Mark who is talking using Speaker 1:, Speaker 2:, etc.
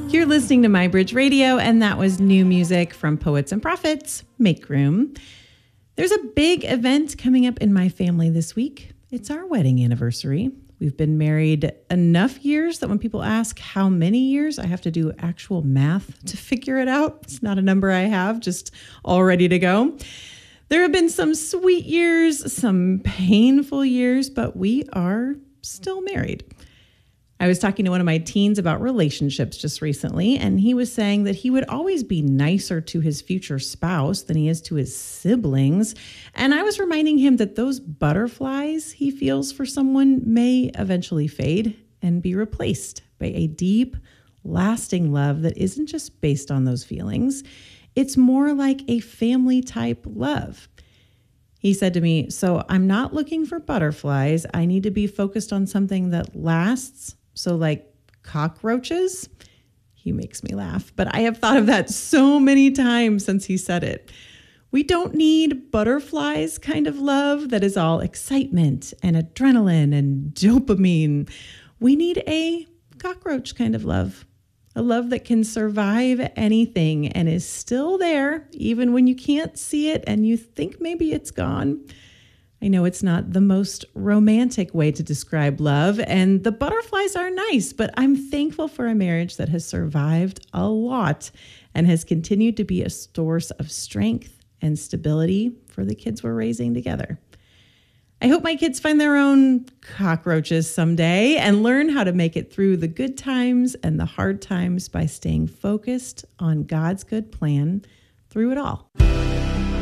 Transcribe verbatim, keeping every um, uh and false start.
Speaker 1: You're listening to My Bridge Radio, and that was new music from Poets and Prophets, Make Room. There's a big event coming up in my family this week. It's our wedding anniversary. We've been married enough years that when people ask how many years, I have to do actual math to figure it out. It's not a number I have, just all ready to go. There have been some sweet years, some painful years, but we are still married. I was talking to one of my teens about relationships just recently, and he was saying that he would always be nicer to his future spouse than he is to his siblings. And I was reminding him that those butterflies he feels for someone may eventually fade and be replaced by a deep, lasting love that isn't just based on those feelings. It's more like a family type love. He said to me, "So I'm not looking for butterflies. I need to be focused on something that lasts. So like cockroaches." He makes me laugh, but I have thought of that so many times since he said it. We don't need butterflies kind of love that is all excitement and adrenaline and dopamine. We need a cockroach kind of love, a love that can survive anything and is still there even when you can't see it and you think maybe it's gone. I know it's not the most romantic way to describe love, and the butterflies are nice, but I'm thankful for a marriage that has survived a lot and has continued to be a source of strength and stability for the kids we're raising together. I hope my kids find their own cockroaches someday and learn how to make it through the good times and the hard times by staying focused on God's good plan through it all.